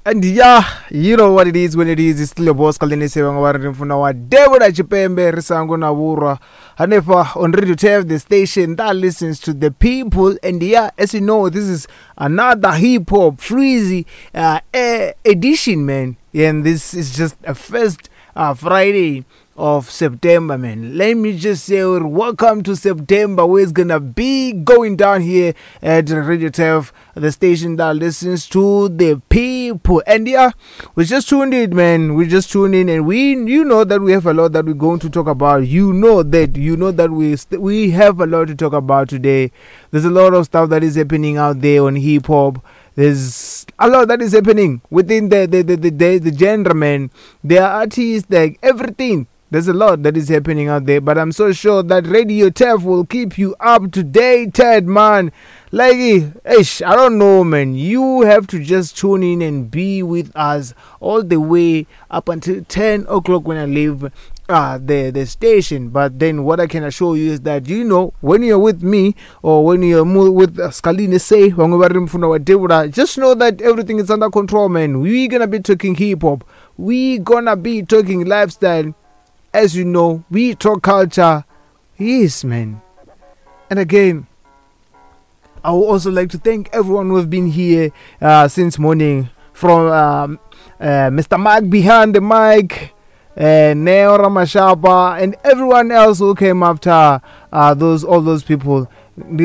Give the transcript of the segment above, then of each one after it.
And yeah, you know what it is when it is. It's still your boss Kalini Sevangawari Mfuna wa Deborah Chipembe Risango Nawura Hanefa on Radio TF, the station that listens to the people. And yeah, as you know, this is another hip hop freezy edition, man. Yeah, and this is just a first Friday of September, man. Let me just say welcome to September, where it's gonna be going down here at Radio TF, the station that listens to the people. And yeah, we just tuned in, man. We just tuned in, and you know that we have a lot that we're going to talk about. You know that we have a lot to talk about today. There's a lot of stuff that is happening out there on hip hop. There's a lot that is happening within the genre, man. There are artists, like everything. There's a lot that is happening out there, but I'm so sure that Radio TF will keep you up to date, man. Like, I don't know, man. You have to just tune in and be with us all the way up until 10 o'clock when I leave the station. But then what I can assure you is that, you know, when you're with me or when you're with Skalini Say, just know that everything is under control, man. We're gonna be talking hip hop. We're gonna be talking lifestyle. As you know, we talk culture. Yes, man. And again, I would also like to thank everyone who has been here since morning. From Mr. Mike behind the mic, Neo Ramashapa, and everyone else who came after all those people. But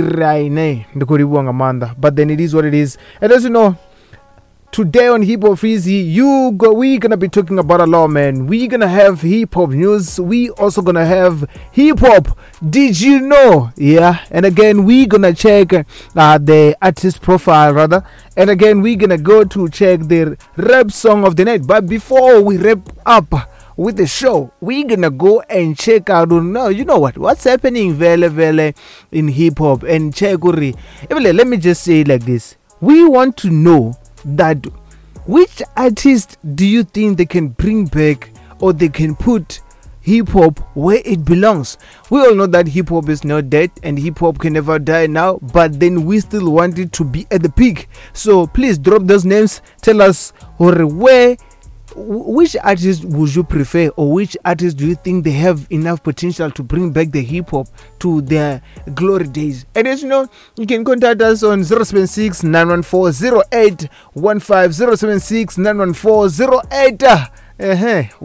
then it is what it is. And as you know, today on Hip Hop Freezy, we're gonna be talking about a lot, man. We're gonna have hip hop news. We also gonna have hip hop. Did you know? Yeah. And again, we're gonna check the artist profile, rather. And again, we're gonna go to check the rap song of the night. But before we wrap up with the show, we're gonna go and check out. You know what's happening vele in hip hop and check. Let me just say it like this: we want to know that which artist do you think they can bring back, or they can put hip hop where it belongs? We all know that hip hop is not dead and hip hop can never die now, but then we still want it to be at the peak. So please drop those names. Tell us which artist would you prefer, or which artist do you think they have enough potential to bring back the hip hop to their glory days? And as you know, you can contact us on 076 914 0815, 076 914 08